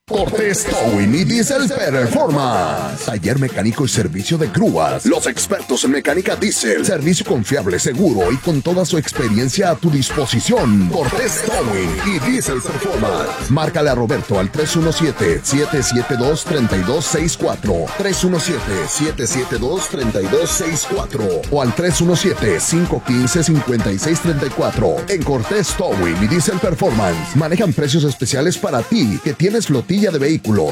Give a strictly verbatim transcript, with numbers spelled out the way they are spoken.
Cortés Towing y Diesel Performance. Taller mecánico y servicio de grúas. Los expertos en mecánica diésel. Servicio confiable, seguro y con toda su experiencia a tu disposición. Cortés Towing y Diesel Performance. Márcale a Roberto al tres uno siete, siete siete dos, tres dos seis cuatro. tres uno siete, siete siete dos, tres dos seis cuatro. O al tres uno siete, cinco uno cinco, cinco seis tres cuatro. En Cortés Towing y Diesel Performance manejan precios especiales para ti que tienes flotilla de vehículos.